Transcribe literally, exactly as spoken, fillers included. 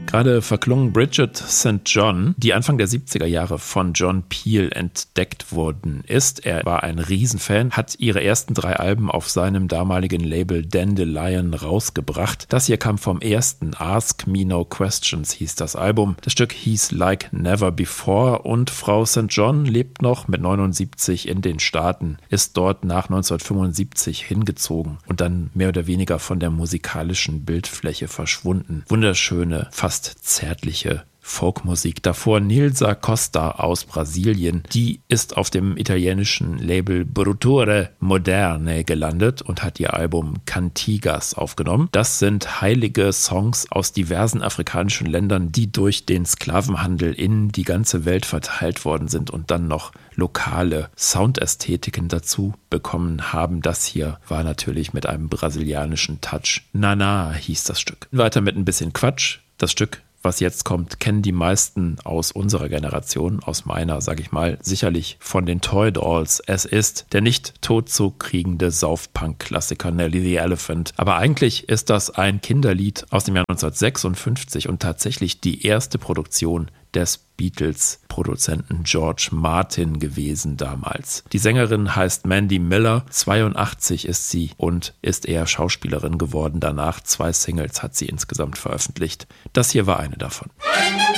Gerade verklungen Bridget Sankt John, die Anfang der siebziger Jahre von John Peel entdeckt worden ist. Er war ein Riesenfan, hat ihre ersten drei Alben auf seinem damaligen Label Dandelion rausgebracht. Das hier kam vom ersten, Ask Me No Questions hieß das Album. Das Stück hieß Like Never Before und Frau Sankt John lebt noch mit neunundsiebzig in den Staaten, ist dort nach neunzehnhundertfünfundsiebzig hingezogen und dann mehr oder weniger von der musikalischen Bildfläche verschwunden. Wunderschöne, fast zärtliche Folkmusik. Davor Nilsa Costa aus Brasilien. Die ist auf dem italienischen Label Brutture Moderne gelandet und hat ihr Album Cantigas aufgenommen. Das sind heilige Songs aus diversen afrikanischen Ländern, die durch den Sklavenhandel in die ganze Welt verteilt worden sind und dann noch lokale Soundästhetiken dazu bekommen haben. Das hier war natürlich mit einem brasilianischen Touch. Nana hieß das Stück. Weiter mit ein bisschen Quatsch. Das Stück, was jetzt kommt, kennen die meisten aus unserer Generation, aus meiner, sag ich mal, sicherlich von den Toy Dolls. Es ist der nicht totzukriegende Saufpunk-Klassiker Nelly the Elephant. Aber eigentlich ist das ein Kinderlied aus dem Jahr neunzehnhundertsechsundfünfzig und tatsächlich die erste Produktion des Beatles-Produzenten George Martin gewesen damals. Die Sängerin heißt Mandy Miller, zweiundachtzig ist sie und ist eher Schauspielerin geworden. Danach zwei Singles hat sie insgesamt veröffentlicht. Das hier war eine davon.